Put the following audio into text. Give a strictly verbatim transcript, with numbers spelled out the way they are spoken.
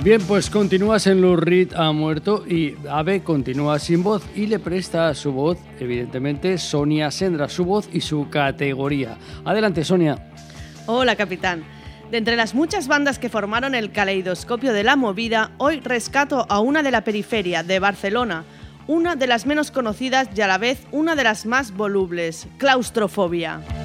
Bien, pues continúas en Lou Reed ha muerto y Ave continúa sin voz y le presta su voz, evidentemente, Sonia Sendra, su voz y su categoría. Adelante, Sonia. Hola, capitán. De entre las muchas bandas que formaron el caleidoscopio de la movida, hoy rescato a una de la periferia, de Barcelona, una de las menos conocidas y a la vez una de las más volubles, Claustrofobia.